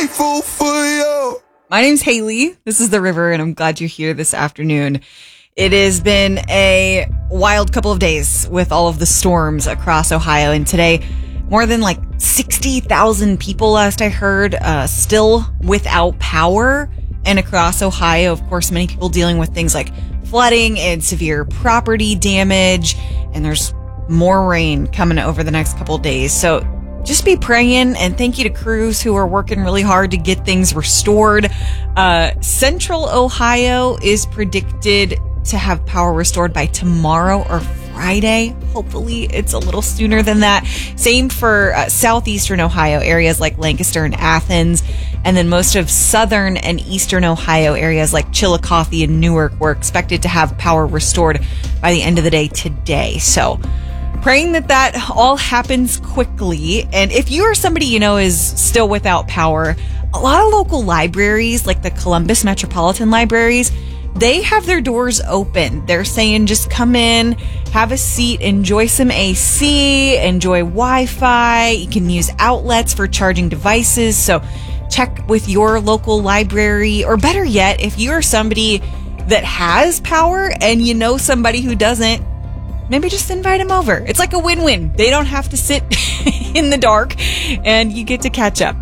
grateful for you. My name's Haley. This is The River, and I'm glad you're here this afternoon. It has been a wild couple of days with all of the storms across Ohio, and today, more than 60,000 people, last I heard, still without power. And across Ohio, of course, many people dealing with things like flooding and severe property damage, and there's more rain coming over the next couple of days. So just be praying, and thank you to crews who are working really hard to get things restored. Central Ohio is predicted to have power restored by tomorrow or Friday. Hopefully it's a little sooner than that. Same for southeastern Ohio, areas like Lancaster and Athens. And then most of southern and eastern Ohio areas like Chillicothe and Newark were expected to have power restored by the end of the day today. So praying that all happens quickly. And if you or somebody you know is still without power, a lot of local libraries, like the Columbus Metropolitan Libraries, they have their doors open. They're saying just come in, have a seat, enjoy some AC, enjoy Wi-Fi. You can use outlets for charging devices. So check with your local library, or better yet, if you're somebody that has power and you know somebody who doesn't, maybe just invite them over. It's like a win-win. They don't have to sit in the dark, and you get to catch up.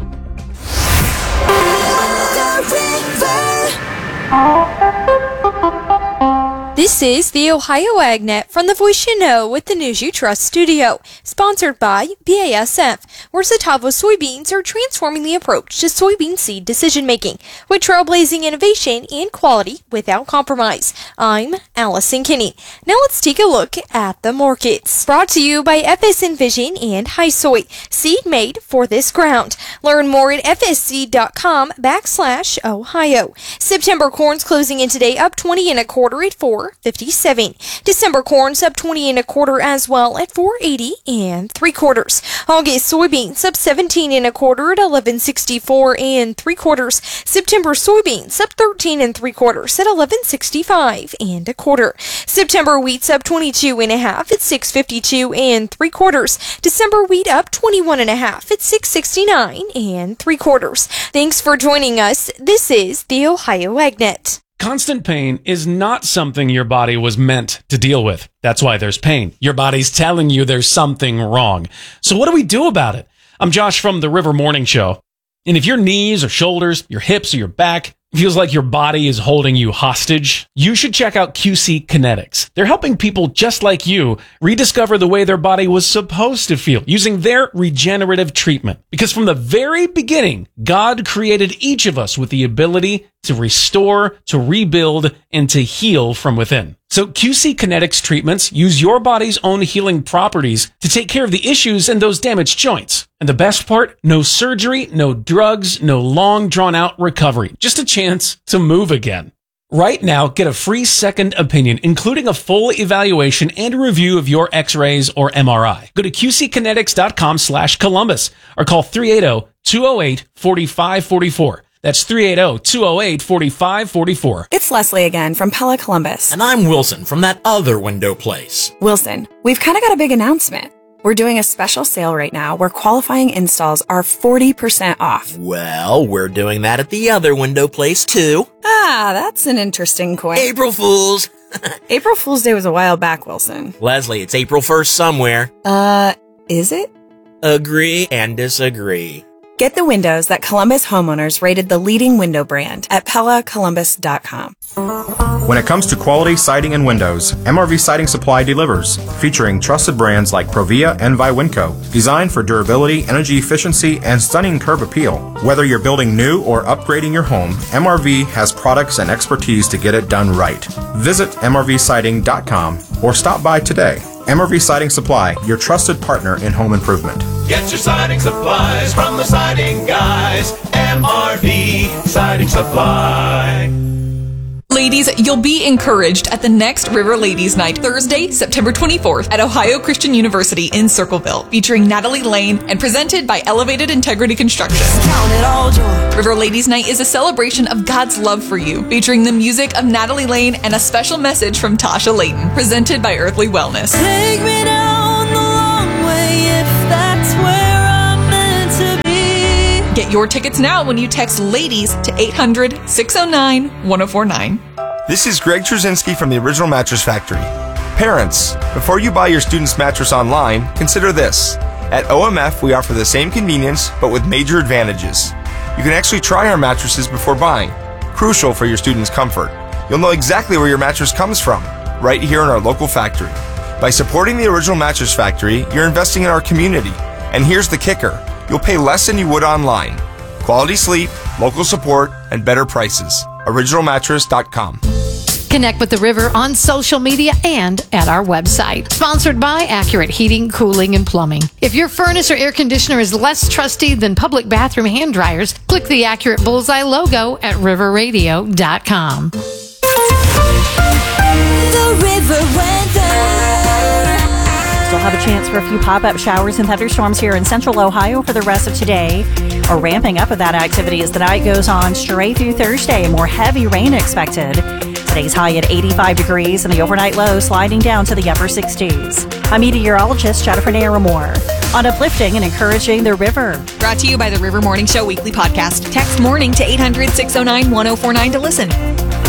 This is the Ohio AgNet from the Voice You Know with the News You Trust studio, sponsored by BASF, where Sotavo soybeans are transforming the approach to soybean seed decision-making with trailblazing innovation and quality without compromise. I'm Allison Kinney. Now let's take a look at the markets. Brought to you by FSN Vision and HiSoy, seed made for this ground. Learn more at fsc.com/Ohio. September corn's closing in today up 20 1/4 at $4.57. December corn's up 20 1/4 as well at $4.80 3/4. August soybeans up 17 1/4 at $11.64 3/4. September soybeans up 13 3/4 at $11.65 1/4. September wheat's up 22 1/2 at $6.52 3/4. December wheat up 21 1/2 at $6.69 3/4. Thanks for joining us. This is the Ohio AgNet. Constant pain is not something your body was meant to deal with. That's why there's pain. Your body's telling you there's something wrong. So what do we do about it? I'm Josh from the River Morning Show. And if your knees or shoulders, your hips or your back feels like your body is holding you hostage, you should check out QC Kinetics. They're helping people just like you rediscover the way their body was supposed to feel using their regenerative treatment. Because from the very beginning, God created each of us with the ability to restore, to rebuild, and to heal from within. So QC Kinetics treatments use your body's own healing properties to take care of the issues in those damaged joints. And the best part, no surgery, no drugs, no long drawn out recovery, just a chance to move again. Right now, get a free second opinion, including a full evaluation and a review of your x-rays or MRI. Go to qckinetics.com/Columbus or call 380-208-4544. That's 380-208-4544. It's Leslie again from Pella Columbus. And I'm Wilson from that other window place. Wilson, we've kind of got a big announcement. We're doing a special sale right now where qualifying installs are 40% off. Well, we're doing that at the other window place too. Ah, that's an interesting coin. April Fools! April Fool's Day was a while back, Wilson. Leslie, it's April 1st somewhere. Is it? Agree and disagree. Get the windows that Columbus homeowners rated the leading window brand at PellaColumbus.com. When it comes to quality siding and windows, MRV Siding Supply delivers, featuring trusted brands like Provia and Viwinco, designed for durability, energy efficiency, and stunning curb appeal. Whether you're building new or upgrading your home, MRV has products and expertise to get it done right. Visit MRVsiding.com or stop by today. MRV Siding Supply, your trusted partner in home improvement. Get your siding supplies from the siding guys. MRV Siding Supply. Ladies, you'll be encouraged at the next River Ladies Night, Thursday, September 24th at Ohio Christian University in Circleville, featuring Natalie Lane and presented by Elevated Integrity Construction. River Ladies Night is a celebration of God's love for you, featuring the music of Natalie Lane and a special message from Tasha Layton, presented by Earthly Wellness. Take me down the long way if that's where I'm meant to be. Get your tickets now when you text LADIES to 800-609-1049. This is Greg Trzynski from the Original Mattress Factory. Parents, before you buy your student's mattress online, consider this. At OMF, we offer the same convenience, but with major advantages. You can actually try our mattresses before buying, crucial for your student's comfort. You'll know exactly where your mattress comes from, right here in our local factory. By supporting the Original Mattress Factory, you're investing in our community. And here's the kicker. You'll pay less than you would online. Quality sleep, local support, and better prices. OriginalMattress.com. Connect with the River on social media and at our website. Sponsored by Accurate Heating, Cooling, and Plumbing. If your furnace or air conditioner is less trusty than public bathroom hand dryers, click the Accurate Bullseye logo at riverradio.com. The River Weather. Still have a chance for a few pop-up showers and thunderstorms here in central Ohio for the rest of today. Or ramping up of that activity as the night goes on straight through Thursday. More heavy rain expected. Today's high at 85 degrees and the overnight low sliding down to the upper 60s. I'm meteorologist Jennifer Naramore on uplifting and encouraging the river. Brought to you by the River Morning Show weekly podcast. Text morning to 800-609-1049 to listen.